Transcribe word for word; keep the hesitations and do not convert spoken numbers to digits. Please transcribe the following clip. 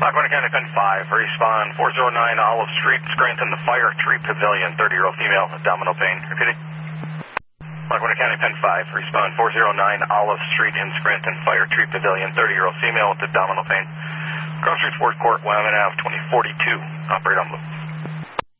Lackawanna County Pen five, respond four oh nine Olive Street, Scranton, the Fire Tree Pavilion, thirty-year-old female, abdominal pain. Repeating. Lackawanna County Pen five, respond four oh nine Olive Street in Scranton, Fire Tree Pavilion, thirty-year-old female with abdominal pain. Cross Street, Fort Court, Wyoming Ave, twenty forty-two. Operate on blue.